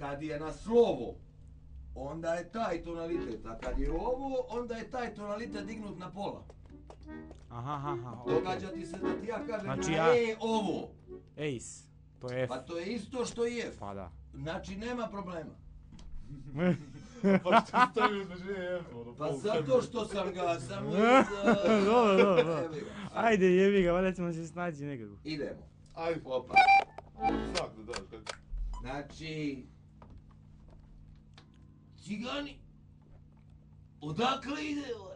kad je na slovo, onda je taj tonalitet, a kad je ovo, onda je taj tonalitet dignut na pola. Aha, Događa ti se da ti ja kažem znači na ja... E ovo. Ace, to je F. Pa to je isto što i F. Pa da. Znači nema problema. Pa što stavio između E i F? Pa zato što sam ga samo Dobro. Ajde jebi ga, valjda ćemo se snaći nekako. Idemo. Ajde. Opa. Znak da daš, kaj? Znači... Cigani, odakle ide ovaj?